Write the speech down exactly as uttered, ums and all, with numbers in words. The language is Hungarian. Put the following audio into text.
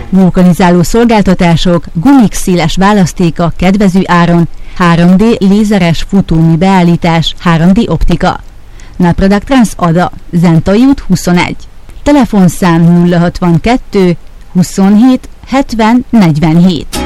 Vulkanizáló szolgáltatások, gumik széles választéka kedvező áron, három dé lézeres futómű beállítás, három dé optika. Napradak Trans Ada, Zentai út huszonegy. Telefonszám nulla hatvankettő huszonhét hetven negyvenhét.